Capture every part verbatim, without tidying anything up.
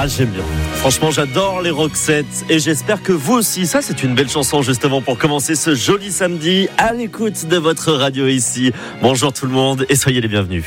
Ah, j'aime bien. Franchement, j'adore les Roxettes et j'espère que vous aussi. Ça, c'est une belle chanson justement pour commencer ce joli samedi à l'écoute de votre radio ici. Bonjour tout le monde et soyez les bienvenus.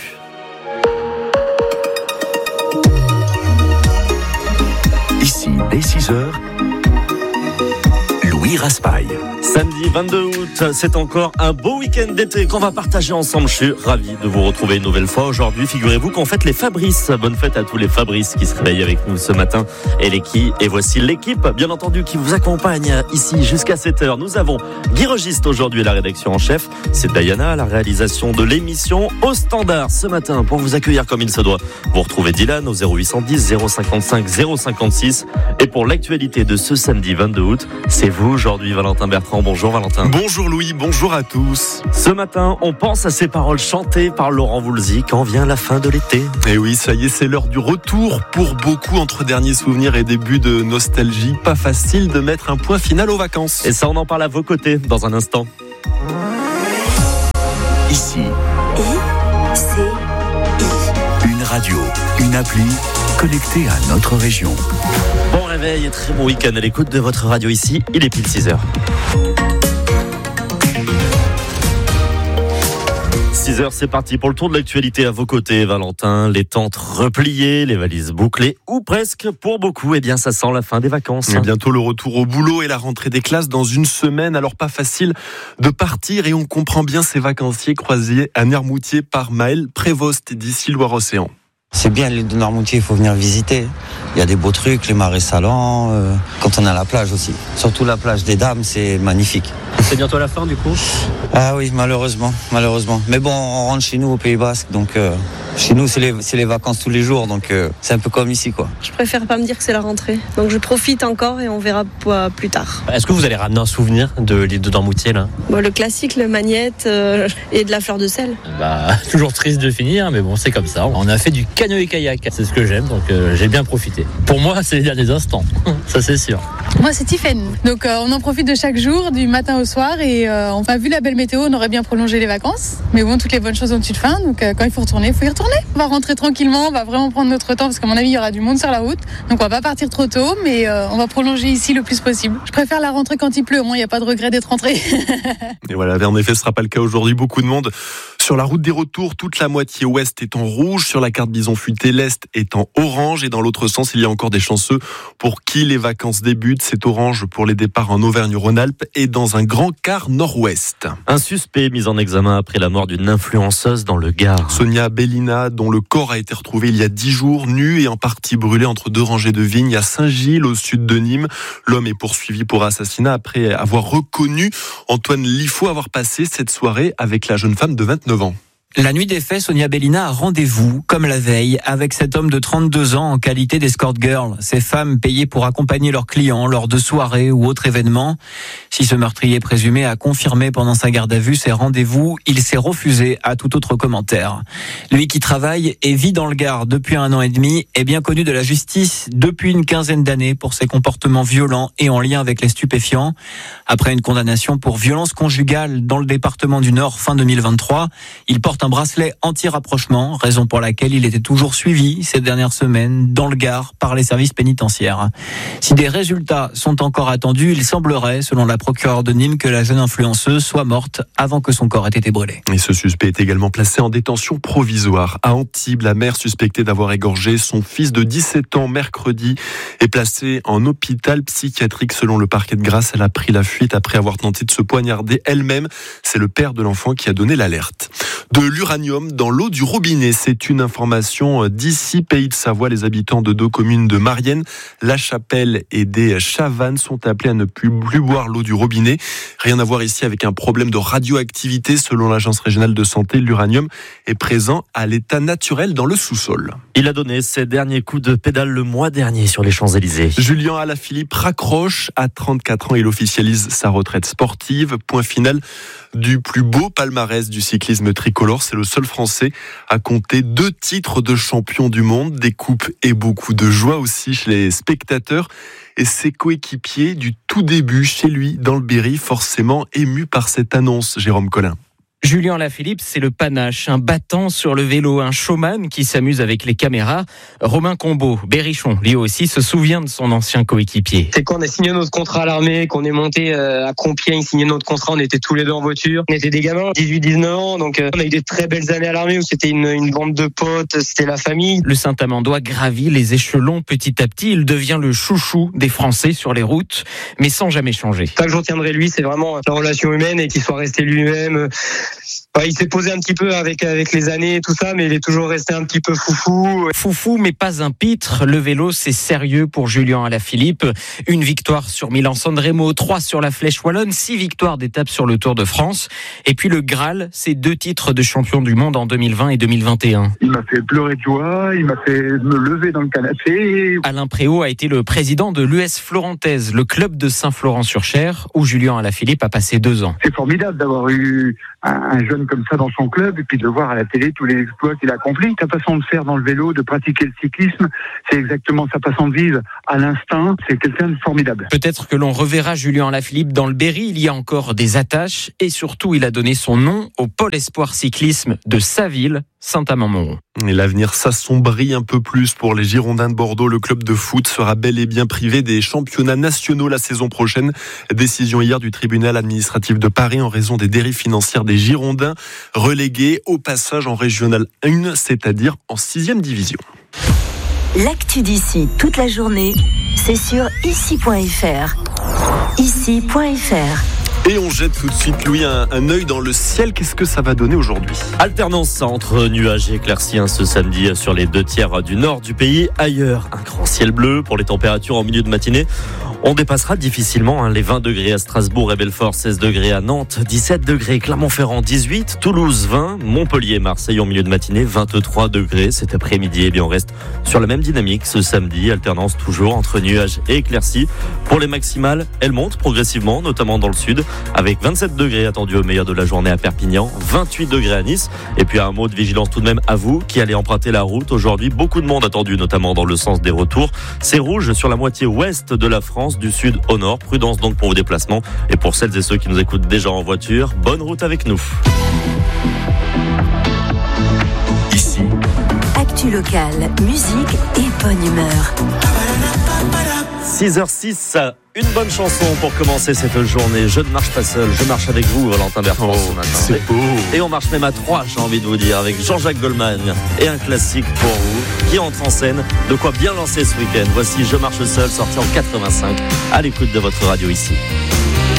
Ici, dès six heures, Louis Raspail. Samedi vingt-deux août, c'est encore un beau week-end d'été qu'on va partager ensemble. Je suis ravi de vous retrouver une nouvelle fois. Aujourd'hui, figurez-vous qu'on fête les Fabrice. Bonne fête à tous les Fabrice qui se réveillent avec nous ce matin. Et, l'équipe, et voici l'équipe, bien entendu, qui vous accompagne ici jusqu'à sept heures. Nous avons Guy Registe aujourd'hui à la rédaction en chef. C'est Diana à la réalisation de l'émission Au Standard ce matin pour vous accueillir comme il se doit. Vous retrouvez Dylan au zéro huit cent dix zéro cinquante-cinq zéro cinquante-six. Et pour l'actualité de ce samedi vingt-deux août, c'est vous aujourd'hui, Valentin Bertrand. Bonjour Valentin. Bonjour Louis, bonjour à tous. Ce matin, on pense à ces paroles chantées par Laurent Voulzy quand vient la fin de l'été. Et oui, ça y est, c'est l'heure du retour pour beaucoup entre derniers souvenirs et début de nostalgie. Pas facile de mettre un point final aux vacances. Et ça, on en parle à vos côtés dans un instant. Ici. I, C, I. Une radio, une appli connectée à notre région. Bon réveil et très bon week-end à l'écoute de votre radio ici. Il est pile six heures. six heures, c'est parti pour le tour de l'actualité à vos côtés, Valentin. Les tentes repliées, les valises bouclées, ou presque pour beaucoup. Eh bien, ça sent la fin des vacances. Et bientôt le retour au boulot et la rentrée des classes dans une semaine. Alors, pas facile de partir et on comprend bien ces vacanciers croisés à Noirmoutier par Maël Prévost d'ici Loire-Océan. C'est bien l'île de Noirmoutier, il faut venir visiter. Il y a des beaux trucs, les marais salants, euh, quand on est à la plage aussi. Surtout la plage des Dames, c'est magnifique. C'est bientôt la fin du coup ? Ah oui, malheureusement, malheureusement. Mais bon, on rentre chez nous au Pays Basque, donc euh, chez nous c'est les, c'est les vacances tous les jours, donc euh, c'est un peu comme ici quoi. Je préfère pas me dire que c'est la rentrée, donc je profite encore et on verra plus tard. Est-ce que vous allez ramener un souvenir de l'île de Noirmoutier là ? Bon, le classique, le magnète euh, et de la fleur de sel. Bah, toujours triste de finir, mais bon, c'est comme ça. On a fait du canoë-kayak, c'est ce que j'aime, donc euh, j'ai bien profité. Pour moi, c'est les derniers instants, ça c'est sûr. Moi, c'est Tiffen. Donc, euh, on en profite de chaque jour, du matin au soir, et euh, on a vu la belle météo, on aurait bien prolongé les vacances. Mais bon, toutes les bonnes choses ont une fin, donc euh, quand il faut retourner, il faut y retourner. On va rentrer tranquillement, on va vraiment prendre notre temps, parce qu'à mon avis, il y aura du monde sur la route. Donc, on va pas partir trop tôt, mais euh, on va prolonger ici le plus possible. Je préfère la rentrée quand il pleut, au moins, il n'y a pas de regret d'être rentré. Et voilà, en effet, ce sera pas le cas aujourd'hui. Beaucoup de monde sur la route des retours. Toute la moitié ouest est en rouge. Sur la carte bison futé, l'est est en orange. Et dans l'autre sens, il y a encore des chanceux pour qui les vacances débutent. C'est orange pour les départs en Auvergne-Rhône-Alpes et dans un grand quart nord-ouest. Un suspect mis en examen après la mort d'une influenceuse dans le Gard. Sonia Bellina, dont le corps a été retrouvé il y a dix jours, nu et en partie brûlé entre deux rangées de vignes à Saint-Gilles, au sud de Nîmes. L'homme est poursuivi pour assassinat après avoir reconnu Antoine Liffaut avoir passé cette soirée avec la jeune femme de vingt-neuf ans. La nuit des faits, Sonia Bellina a rendez-vous, comme la veille, avec cet homme de trente-deux ans en qualité d'escort girl. Ces femmes payées pour accompagner leurs clients lors de soirées ou autres événements. Si ce meurtrier présumé a confirmé pendant sa garde à vue ses rendez-vous, il s'est refusé à tout autre commentaire. Lui qui travaille et vit dans le Gard depuis un an et demi est bien connu de la justice depuis une quinzaine d'années pour ses comportements violents et en lien avec les stupéfiants. Après une condamnation pour violence conjugale dans le département du Nord fin deux mille vingt-trois, il porte un bracelet anti-rapprochement, raison pour laquelle il était toujours suivi ces dernières semaines dans le Gard par les services pénitentiaires. Si des résultats sont encore attendus, il semblerait, selon la procureure de Nîmes, que la jeune influenceuse soit morte avant que son corps ait été brûlé. Et ce suspect est également placé en détention provisoire. À Antibes, la mère suspectée d'avoir égorgé son fils de dix-sept ans mercredi est placée en hôpital psychiatrique. Selon le parquet de Grasse, elle a pris la fuite après avoir tenté de se poignarder elle-même. C'est le père de l'enfant qui a donné l'alerte. De l'uranium dans l'eau du robinet, c'est une information d'ici, Pays de Savoie. Les habitants de deux communes de Marienne, La Chapelle et des Chavannes sont appelés à ne plus, plus boire l'eau du robinet. Rien à voir ici avec un problème de radioactivité. Selon l'Agence régionale de santé, l'uranium est présent à l'état naturel dans le sous-sol. Il a donné ses derniers coups de pédale le mois dernier sur les Champs-Élysées. Julien Alaphilippe raccroche. À trente-quatre ans, il officialise sa retraite sportive. Point final du plus beau palmarès du cyclisme tricolore. C'est le seul Français à compter deux titres de champion du monde, des coupes et beaucoup de joie aussi chez les spectateurs et ses coéquipiers du tout début chez lui dans le Berry, forcément ému par cette annonce, Jérôme Collin. Julien Alaphilippe, c'est le panache, un battant sur le vélo, un showman qui s'amuse avec les caméras. Romain Combeau, Berrichon, lui aussi, se souvient de son ancien coéquipier. C'est quand on a signé notre contrat à l'armée, qu'on est monté à Compiègne, signé notre contrat, on était tous les deux en voiture. On était des gamins, dix-huit dix-neuf ans, donc on a eu des très belles années à l'armée où c'était une, une bande de potes, c'était la famille. Le Saint-Amandois gravit les échelons petit à petit, il devient le chouchou des Français sur les routes, mais sans jamais changer. Ça que j'en tiendrai lui, c'est vraiment la relation humaine et qu'il soit resté lui-même. Ouais, il s'est posé un petit peu avec avec les années et tout ça, mais il est toujours resté un petit peu foufou. Foufou, mais pas un pitre. Le vélo, c'est sérieux pour Julien Alaphilippe. Une victoire sur Milan-San Remo, trois sur la Flèche Wallonne, six victoires d'étape sur le Tour de France. Et puis le Graal, c'est deux titres de champion du monde en deux mille vingt et deux mille vingt et un. Il m'a fait pleurer de joie, il m'a fait me lever dans le canapé. Alain Préau a été le président de l'U S Florentaise, le club de Saint-Florent-sur-Cher, où Julien Alaphilippe a passé deux ans. C'est formidable d'avoir eu un jeune comme ça dans son club et puis de le voir à la télé, tous les exploits qu'il a accomplis. Sa façon de faire dans le vélo, de pratiquer le cyclisme, c'est exactement sa façon de vivre à l'instinct. C'est quelqu'un de formidable. Peut-être que l'on reverra Julien Alaphilippe dans le Berry. Il y a encore des attaches et surtout, il a donné son nom au pôle espoir cyclisme de sa ville, Saint-Amand-Montrond. Et l'avenir s'assombrit un peu plus pour les Girondins de Bordeaux. Le club de foot sera bel et bien privé des championnats nationaux la saison prochaine. Décision hier du tribunal administratif de Paris en raison des dérives financières des Girondins, relégués au passage en régional un, c'est-à-dire en sixième division. L'actu d'ici toute la journée, c'est sur ici point f r. ici point f r. Et on jette tout de suite, Louis, un, un œil dans le ciel. Qu'est-ce que ça va donner aujourd'hui ? Alternance entre nuages et éclaircies ce samedi sur les deux tiers du nord du pays. Ailleurs, un grand ciel bleu pour les températures en milieu de matinée. On dépassera difficilement hein, les vingt degrés à Strasbourg et Belfort, seize degrés à Nantes, dix-sept degrés, Clermont-Ferrand dix-huit, Toulouse vingt, Montpellier, Marseille en milieu de matinée, vingt-trois degrés cet après-midi. Et bien on reste sur la même dynamique ce samedi, alternance toujours entre nuages et éclaircies. Pour les maximales, elles montent progressivement, notamment dans le sud, avec vingt-sept degrés attendus au meilleur de la journée à Perpignan, vingt-huit degrés à Nice. Et puis un mot de vigilance tout de même à vous qui allez emprunter la route aujourd'hui. Beaucoup de monde attendu, notamment dans le sens des retours. C'est rouge sur la moitié ouest de la France, du sud au nord. Prudence donc pour vos déplacements. Et pour celles et ceux qui nous écoutent déjà en voiture, bonne route avec nous. Ici, actu locale, musique et bonne humeur. six heures six, une bonne chanson pour commencer cette journée. Je ne marche pas seul, je marche avec vous, Valentin Bertrand, oh, ce matin. C'est beau. Et on marche même à trois, j'ai envie de vous dire, avec Jean-Jacques Goldman et un classique pour vous qui entre en scène. De quoi bien lancer ce week-end. Voici Je marche seul, sorti en quatre-vingt-cinq, à l'écoute de votre radio ici.